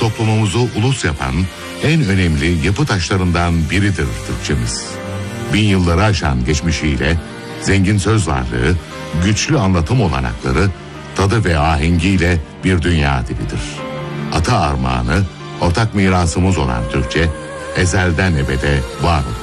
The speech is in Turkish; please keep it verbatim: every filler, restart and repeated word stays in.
toplumumuzu ulus yapan en önemli yapı taşlarından biridir Türkçemiz. Bin yılları aşan geçmişiyle, zengin söz varlığı, güçlü anlatım olanakları, tadı ve ahengiyle bir dünya dilidir. Ata armağanı, ortak mirasımız olan Türkçe, ezelden ebede var olur.